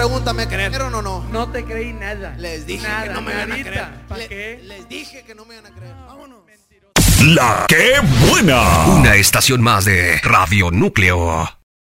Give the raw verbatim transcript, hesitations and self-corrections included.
pregunta, ¿me creyeron o no? No te creí nada. Les dije nada, que no me iban a creer. ¿Para Le- qué? Les dije que no me iban a creer. Vámonos. La que buena. Una estación más de Radio Núcleo.